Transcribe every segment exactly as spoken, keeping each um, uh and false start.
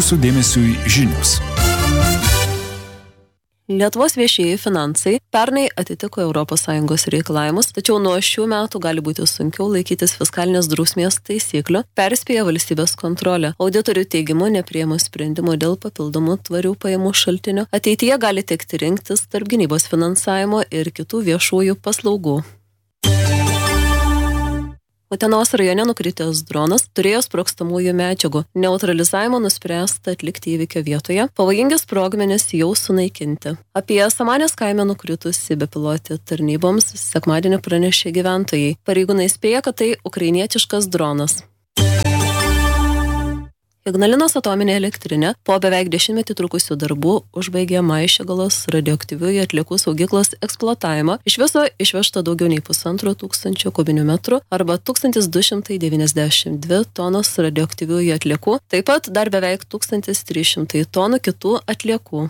Jūsų dėmesiui žinios. Lietuvos viešieji finansai pernai atitiko Europos Sąjungos reikalavimus, tačiau nuo šių metų gali būti sunkiau laikytis fiskalinės drausmės taisyklių, perspėja valstybės kontrolė. Auditorių teigimu, nepriėmus sprendimo dėl papildomų tvarių pajamų šaltinių, ateityje gali tekti rinktis tarp gynybos finansavimo ir kitų viešųjų paslaugų. Utenos rajone nukritęs dronas turėjo sprogstamųjų medžiagų. Neutralizavimo nuspręsta atlikti įvykio vietoje, pavojingi sprogmenys jau sunaikinti. Apie Samanės kaime nukritusi bepilotį tarnyboms sekmadienį pranešė gyventojai. Pareigūnai spėja, kad tai ukrainietiškas dronas. Ignalinos atominė elektrinė po beveik dešimtmetį trukusių darbų užbaigė Maišiagalos radioaktyviųjų atliekų saugyklos eksploatavimą. Iš viso išvežta daugiau nei pusantro tūkstančio kubinių metrų arba tūkstantis du šimtai devyniasdešimt dvi tonos radioaktyviųjų atliekų, taip pat dar beveik tūkstantis trys šimtai tonų kitų atliekų.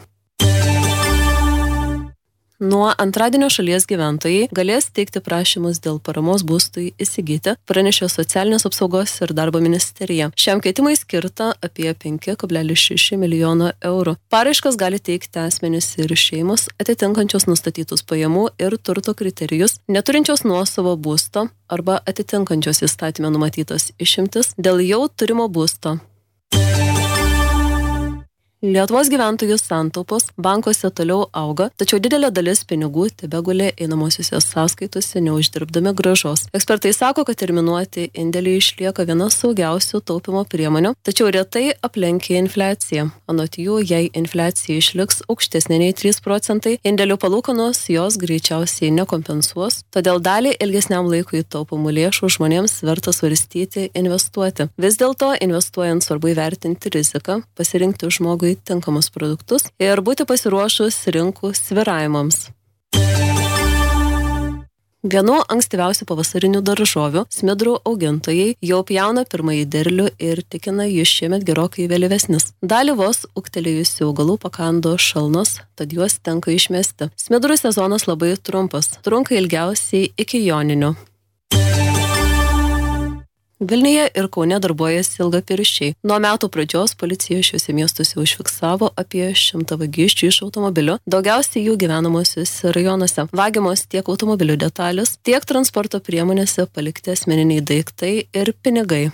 Nuo antradienio šalies gyventojai galės teikti prašymus dėl paramos būstui įsigyti, pranešė Socialinės apsaugos ir darbo ministerija. Šiam kvietimui skirta apie penki kablelis šeši milijono eurų. Paraiškas gali teikti asmenys ir šeimos atitinkančios nustatytus pajamų ir turto kriterijus, neturinčios nuosavo būsto arba atitinkančios įstatyme numatytas išimtis dėl jau turimo būsto. Lietuvos gyventojų santaupos bankuose toliau auga, tačiau didelė dalis pinigų tebegulė einamosiuose sąskaitose neuždirbdami grąžos. Ekspertai sako, kad terminuoti indėliai išlieka viena saugiausių taupimo priemonių, tačiau retai aplenkia infliaciją. Anot jų, jei infliacija išliks aukštesnė nei trys procentai, indėlių palūkanos jos greičiausiai nekompensuos, todėl dalį ilgesniam laikui taupomų lėšų žmonėms verta svarstyti investuoti. Vis dėlto, investuojant svarbu įvertinti riziką, pasirinkti žmogui tinkamus produktus ir būti pasiruošus rinkų svyravimams. Vienu ankstyviausių pavasarinių daržovių smidrų augintojai jau pjauna pirmąjį derlių ir tikina jis šiemet gerokai vėlyvesnis. Dalį vos ūgtelėjusių augalų pakando šalnos, tad juos tenka išmesti. Smidrų sezonas labai trumpas, trunka ilgiausiai iki joninių. Vilniuje ir Kaune darbuojasi ilgapirščiai. Nuo metų pradžios policija šiuose miestuose užfiksavo apie šimtą vagysčių iš automobilių, daugiausiai jų gyvenamosiuose rajonuose. Vagiamos tiek automobilių detalės, tiek transporto priemonėse palikti asmeniniai daiktai ir pinigai.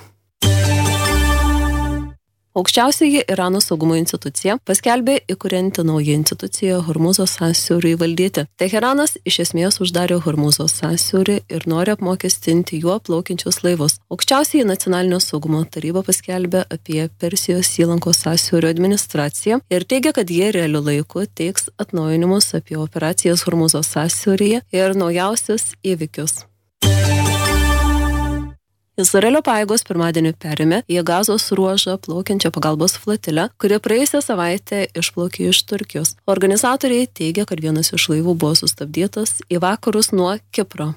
Aukščiausioji Irano saugumo institucija paskelbė įkurianti naują instituciją Hormūzo sąsiauriui valdyti. Teheranas iš esmės uždarė Hormūzo sąsiaurį ir nori apmokestinti juo plaukiančius laivus. Aukščiausioji nacionalinio saugumo taryba paskelbė apie Persijos įlankos sąsiaurio administraciją ir teigia, kad jie realiu laiku teiks atnaujinimus apie operacijas Hormūzo sąsiauryje ir naujausius įvykius. Izraelio pajėgos pirmadienį perėmė į Gazos ruožą plaukiančią pagalbos flotilę, kuri praėjusią savaitę išplaukė iš Turkijos. Organizatoriai teigia, kad vienas iš laivų buvo sustabdytas į vakarus nuo Kipro.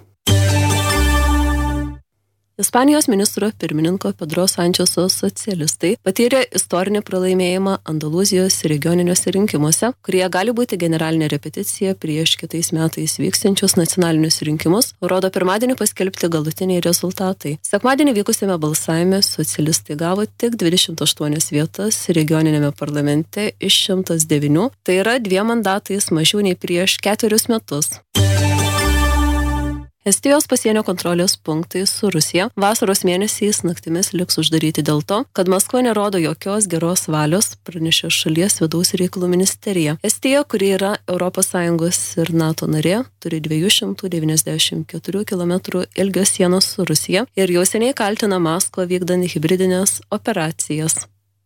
Ispanijos ministro pirmininko Pedro Sančeso socialistai patyrė istorinį pralaimėjimą Andalūzijos regioniniuose rinkimuose, kurie gali būti generalinė repeticija prieš kitais metais vyksiančius nacionalinius rinkimus, rodo pirmadienį paskelbti galutiniai rezultatai. Sekmadienį vykusiame balsavime socialistai gavo tik dvidešimt aštuonias vietas regioninėme parlamente iš šimtas devynių, tai yra dviem mandatais mažiau nei prieš ketverius metus. Estijos pasienio kontrolės punktai su Rusija vasaros mėnesiais naktimis liks uždaryti dėl to, kad Maskva nerodo jokios geros valios, pranešė šalies vidaus reikalų ministerija. Estija, kuri yra Europos Sąjungos ir NATO narė, turi dviejų šimtų devyniasdešimt keturių kilometrų ilgio sienos su Rusija ir jau seniai kaltina Maskvą vykdant hibridinės operacijas.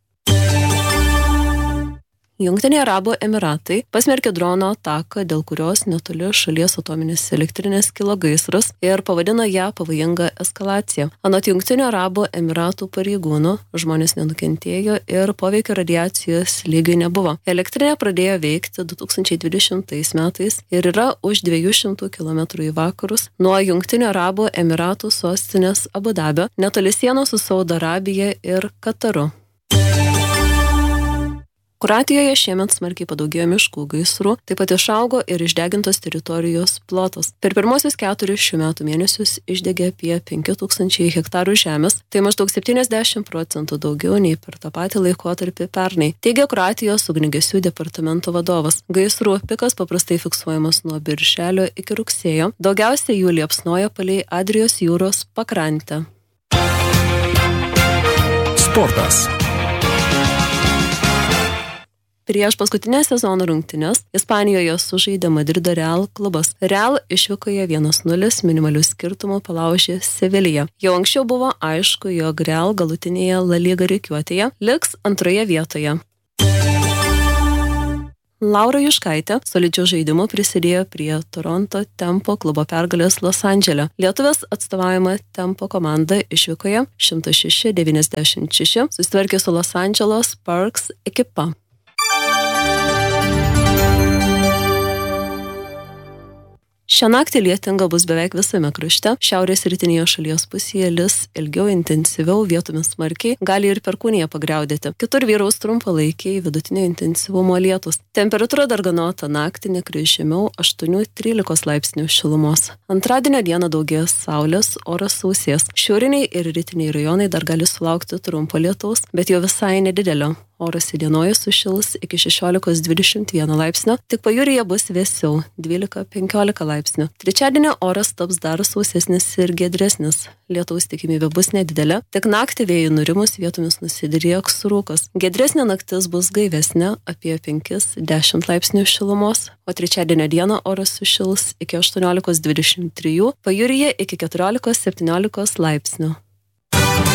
Jungtiniai Arabų Emiratai pasmerkė drono ataką, dėl kurios netoli šalies atominės elektrinės kilo gaisras ir pavadino ją pavojinga eskalacija. Anot Jungtinių Arabų Emiratų pareigūnų, žmonės nenukentėjo ir poveikio radiacijos lygiai nebuvo. Elektrinė pradėjo veikti du tūkstančiai dvidešimtais metais ir yra už dviejų šimtų kilometrų į vakarus nuo Jungtinių Arabų Emiratų sostinės Abu Dabio, netoli sienos su Saudo Arabija ir Kataru. Kroatijoje šiemet smarkiai padaugėjo miškų gaisrų, taip pat išaugo ir išdegintos teritorijos plotas. Per pirmosius keturis šių metų mėnesius išdegė apie penki tūkstančiai hektarų žemės, tai maždaug septyniasdešimt procentų daugiau nei per tą patį laikotarpį pernai, teigia Kroatijos ugniagesių departamento vadovas. Gaisrų pikas paprastai fiksuojamas nuo birželio iki rugsėjo, daugiausiai jų liepsnoja palei Adrijos jūros pakrantę. Sportas. Prieš paskutinės sezono rungtynes Ispanijoje sužaidė Madrido Real klubas. Real išvykoje vienas nulis minimaliu skirtumu palaužė Seviliją. Jau anksčiau buvo aišku, jog Real galutinėje La Liga rikiuotėje liks antroje vietoje. Laura Juškaitė solidžiu žaidimu prisidėjo prie Toronto Tempo klubo pergalės Los Andžele. Lietuvės atstovaujama Tempo komanda išvykoje šimtas šeši devyniasdešimt šeši susitvarkė su Los Andželo Sparks ekipa. Šią naktį lietinga bus beveik visame krašte. Šiaurės rytinėje šalies pusėje lis ilgiau, intensyviau, vietomis smarkiai, gali ir perkūnija pagriaudėti. Kitur vyraus trumpalaikiai vidutinio intensyvumo lietus. Temperatūra darganota naktį nekris žemiau aštuoni trylika laipsnių šilumos. Antradienio dieną daugės saulės, oras sausės. Šiauriniai ir rytiniai rajonai dar gali sulaukti trumpo lietaus, bet jau visai nedidelio. Oras įdienojus sušils iki šešiolika dvidešimt vienas laipsnio, tik pajūryje bus vėsiau dvylika penkiolika laipsnių. Trečiadienio oras taps dar sausesnis ir giedresnis. Lietaus tikimybė bus nedidelė, tik naktį vėjui nurimus vietomis nusidrieks rūkas. Giedresnė naktis bus gaivesnė apie penki dešimt laipsnių šilumos, o trečiadienio dieną oras sušils iki aštuoniolika dvidešimt trijų, pajūryje iki keturiolikos septyniolikos laipsnių.